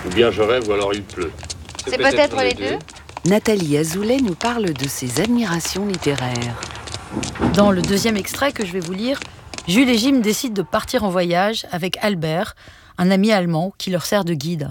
Ou bien je rêve ou alors il pleut. C'est peut-être les deux. Nathalie Azoulay nous parle de ses admirations littéraires. Dans le deuxième extrait que je vais vous lire, Jules et Jim décident de partir en voyage avec Albert, un ami allemand qui leur sert de guide.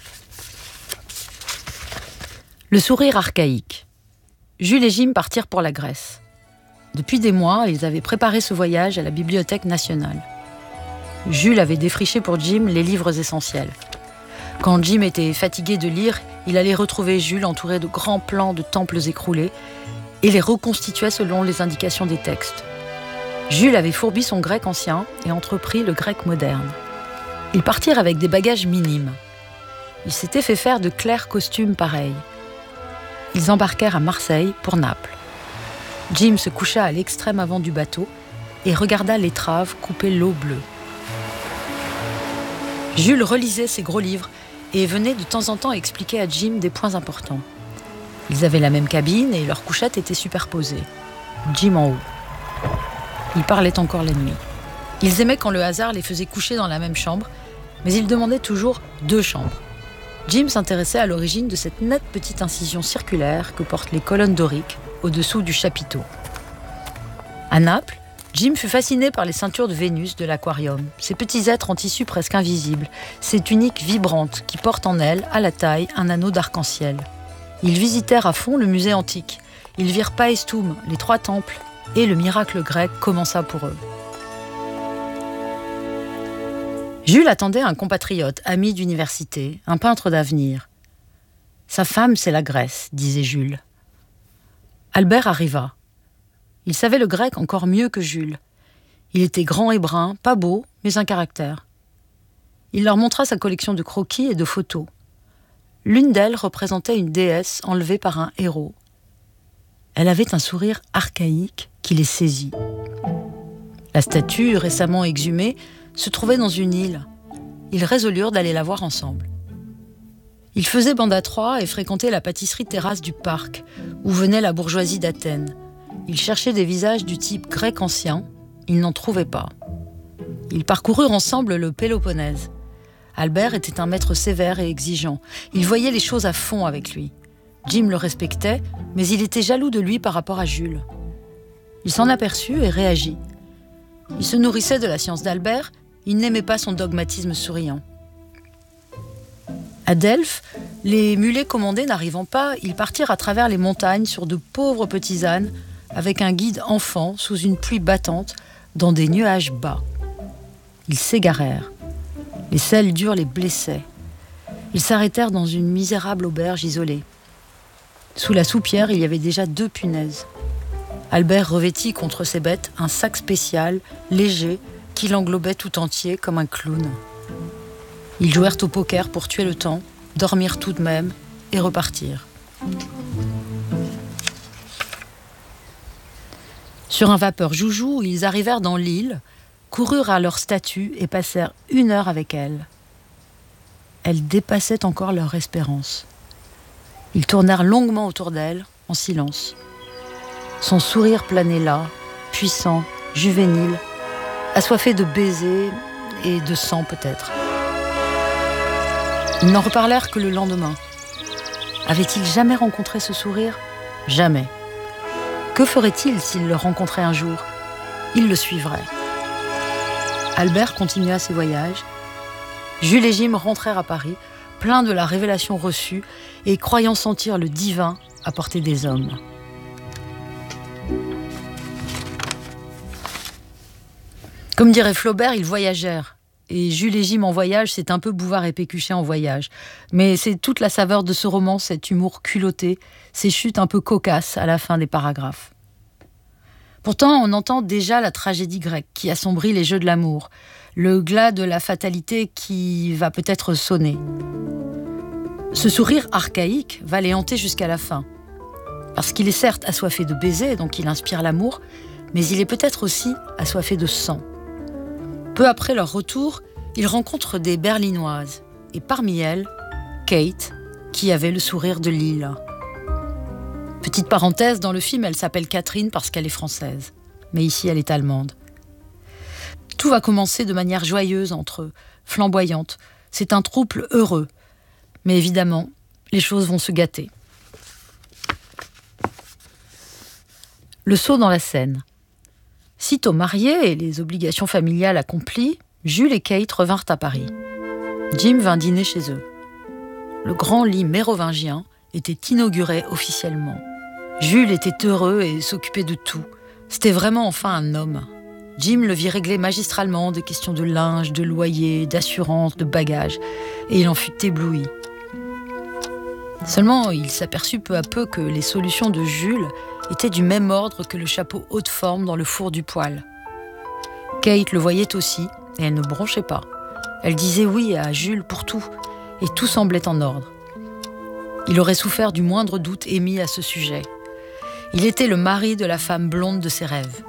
Le sourire archaïque. Jules et Jim partirent pour la Grèce. Depuis des mois, ils avaient préparé ce voyage à la Bibliothèque nationale. Jules avait défriché pour Jim les livres essentiels. Quand Jim était fatigué de lire, il allait retrouver Jules entouré de grands plans de temples écroulés et les reconstituait selon les indications des textes. Jules avait fourbi son grec ancien et entrepris le grec moderne. Ils partirent avec des bagages minimes. Ils s'étaient fait faire de clairs costumes pareils. Ils embarquèrent à Marseille pour Naples. Jim se coucha à l'extrême avant du bateau et regarda l'étrave couper l'eau bleue. Jules relisait ses gros livres et venait de temps en temps expliquer à Jim des points importants. Ils avaient la même cabine et leurs couchettes étaient superposées. Jim en haut. Ils parlaient encore la nuit. Ils aimaient quand le hasard les faisait coucher dans la même chambre, mais ils demandaient toujours 2 chambres. Jim s'intéressait à l'origine de cette nette petite incision circulaire que portent les colonnes doriques au-dessous du chapiteau. À Naples, Jim fut fasciné par les ceintures de Vénus de l'aquarium, ces petits êtres en tissu presque invisibles, ces tuniques vibrantes qui portent en elles, à la taille, un anneau d'arc-en-ciel. Ils visitèrent à fond le musée antique. Ils virent Paestum, les 3 temples, et le miracle grec commença pour eux. Jules attendait un compatriote, ami d'université, un peintre d'avenir. Sa femme, c'est la Grèce, disait Jules. Albert arriva. Il savait le grec encore mieux que Jules. Il était grand et brun, pas beau, mais un caractère. Il leur montra sa collection de croquis et de photos. L'une d'elles représentait une déesse enlevée par un héros. Elle avait un sourire archaïque qui les saisit. La statue, récemment exhumée, se trouvait dans une île. Ils résolurent d'aller la voir ensemble. Ils faisaient bande à 3 et fréquentaient la pâtisserie terrasse du parc, où venait la bourgeoisie d'Athènes. Ils cherchaient des visages du type grec ancien. Ils n'en trouvaient pas. Ils parcoururent ensemble le Péloponnèse. Albert était un maître sévère et exigeant. Il voyait les choses à fond avec lui. Jim le respectait, mais il était jaloux de lui par rapport à Jules. Il s'en aperçut et réagit. Il se nourrissait de la science d'Albert, il n'aimait pas son dogmatisme souriant. À Delphes, les mulets commandés n'arrivant pas, ils partirent à travers les montagnes sur de pauvres petits ânes, avec un guide enfant sous une pluie battante, dans des nuages bas. Ils s'égarèrent. Les sels durs les blessaient. Ils s'arrêtèrent dans une misérable auberge isolée. Sous la soupière, il y avait déjà 2 punaises. Albert revêtit contre ces bêtes un sac spécial, léger, qui l'englobait tout entier comme un clown. Ils jouèrent au poker pour tuer le temps, dormirent tout de même et repartirent. Sur un vapeur joujou, ils arrivèrent dans l'île, coururent à leur statue et passèrent 1 heure avec elle. Elle dépassait encore leur espérance. Ils tournèrent longuement autour d'elle, en silence. Son sourire planait là, puissant, juvénile, assoiffé de baisers et de sang peut-être. Ils n'en reparlèrent que le lendemain. Avait-il jamais rencontré ce sourire ? Jamais. Que ferait-il s'il le rencontrait un jour ? Il le suivrait. Albert continua ses voyages. Jules et Jim rentrèrent à Paris, pleins de la révélation reçue et croyant sentir le divin à portée des hommes. Comme dirait Flaubert, ils voyagèrent. Et Jules et Jim en voyage, c'est un peu Bouvard et Pécuchet en voyage. Mais c'est toute la saveur de ce roman, cet humour culotté, ces chutes un peu cocasses à la fin des paragraphes. Pourtant, on entend déjà la tragédie grecque qui assombrit les jeux de l'amour, le glas de la fatalité qui va peut-être sonner. Ce sourire archaïque va les hanter jusqu'à la fin. Parce qu'il est certes assoiffé de baisers, donc il inspire l'amour, mais il est peut-être aussi assoiffé de sang. Peu après leur retour, ils rencontrent des Berlinoises, et parmi elles, Kate, qui avait le sourire de Lille. Petite parenthèse, dans le film, elle s'appelle Catherine parce qu'elle est française, mais ici elle est allemande. Tout va commencer de manière joyeuse entre eux, flamboyante. C'est un trouble heureux. Mais évidemment, les choses vont se gâter. Le saut dans la Seine. Sitôt mariés et les obligations familiales accomplies, Jules et Kate revinrent à Paris. Jim vint dîner chez eux. Le grand lit mérovingien était inauguré officiellement. Jules était heureux et s'occupait de tout. C'était vraiment enfin un homme. Jim le vit régler magistralement des questions de linge, de loyer, d'assurance, de bagages, et il en fut ébloui. Seulement, il s'aperçut peu à peu que les solutions de Jules étaient du même ordre que le chapeau haute forme dans le four du poêle. Kate le voyait aussi, et elle ne bronchait pas. Elle disait oui à Jules pour tout, et tout semblait en ordre. Il aurait souffert du moindre doute émis à ce sujet. Il était le mari de la femme blonde de ses rêves.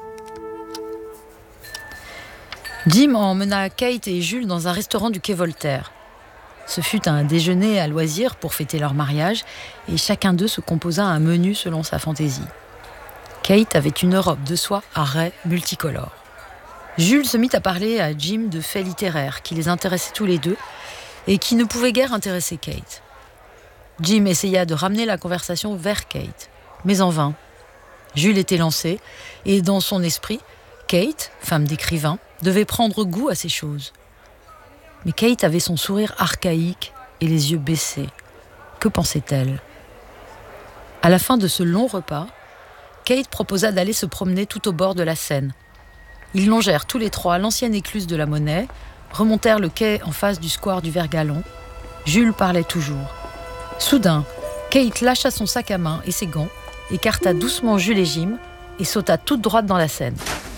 Jim emmena Kate et Jules dans un restaurant du quai Voltaire. Ce fut un déjeuner à loisir pour fêter leur mariage, et chacun d'eux se composa un menu selon sa fantaisie. Kate avait une robe de soie à raies multicolores. Jules se mit à parler à Jim de faits littéraires qui les intéressaient tous les deux et qui ne pouvaient guère intéresser Kate. Jim essaya de ramener la conversation vers Kate, mais en vain. Jules était lancé, et dans son esprit, Kate, femme d'écrivain, devait prendre goût à ces choses. Mais Kate avait son sourire archaïque et les yeux baissés. Que pensait-elle ? À la fin de ce long repas, Kate proposa d'aller se promener tout au bord de la Seine. Ils longèrent tous les trois l'ancienne écluse de la Monnaie, remontèrent le quai en face du square du Vert-Galon. Jules parlait toujours. Soudain, Kate lâcha son sac à main et ses gants, écarta doucement Jules et Jim et sauta toute droite dans la Seine.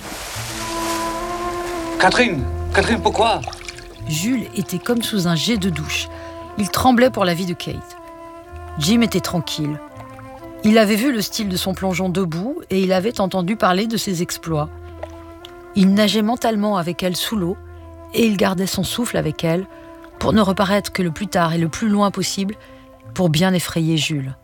Catherine, pourquoi ? Jules était comme sous un jet de douche. Il tremblait pour la vie de Kate. Jim était tranquille. Il avait vu le style de son plongeon debout et il avait entendu parler de ses exploits. Il nageait mentalement avec elle sous l'eau et il gardait son souffle avec elle pour ne reparaître que le plus tard et le plus loin possible pour bien effrayer Jules.